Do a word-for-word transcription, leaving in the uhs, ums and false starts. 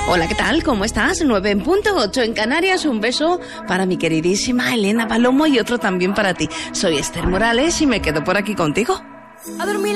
Hola, ¿qué tal? ¿Cómo estás? nueve en punto, ocho en Canarias. Un beso para mi queridísima Elena Palomo y otro también para ti. Soy Esther Morales y me quedo por aquí contigo. A dormir.